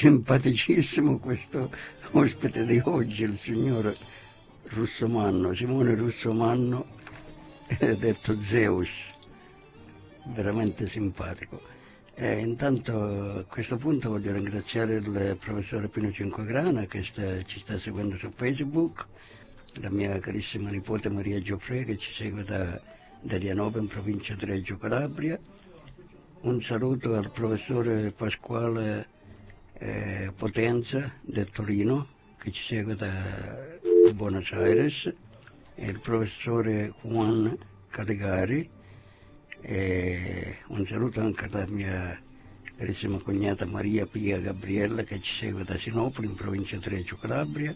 simpaticissimo questo ospite di oggi, il signor Russomanno, Simone Russomanno, detto Zeus, veramente simpatico. Intanto a questo punto voglio ringraziare il professore Pino Cinquegrana che ci sta seguendo su Facebook, la mia carissima nipote Maria Gioffre che ci segue da Dianova in provincia di Reggio Calabria. Un saluto al professore Pasquale Potenza del Torino che ci segue da Buenos Aires, e il professore Juan Caligari. Un saluto anche alla mia carissima cognata Maria Pia Gabriella che ci segue da Sinopoli in provincia di Reggio Calabria,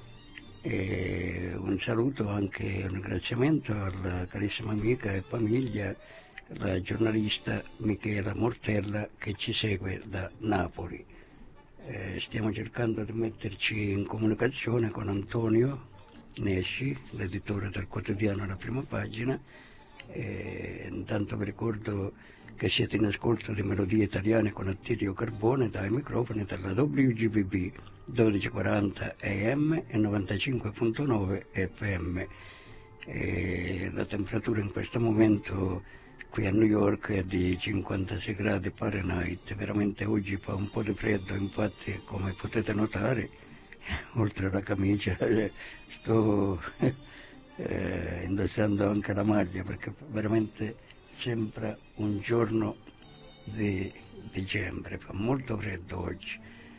e un saluto anche un ringraziamento alla carissima amica e famiglia, la giornalista Michela Mortella che ci segue da Napoli. Stiamo cercando di metterci in comunicazione con Antonio Nesci, l'editore del quotidiano La Prima Pagina. Intanto vi ricordo che siete in ascolto di Melodie Italiane con Attilio Carbone dai microfoni della WGBB 1240 AM e 95.9 FM. La temperatura in questo momento qui a New York è di 56 gradi Fahrenheit, veramente oggi fa un po' di freddo, infatti come potete notare, oltre alla camicia sto indossando anche la maglia perché veramente sembra un giorno di dicembre, fa molto freddo oggi.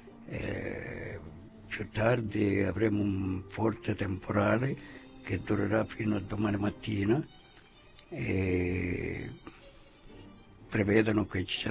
Più tardi avremo un forte temporale che durerà fino a domani mattina e prevedono che ci sarà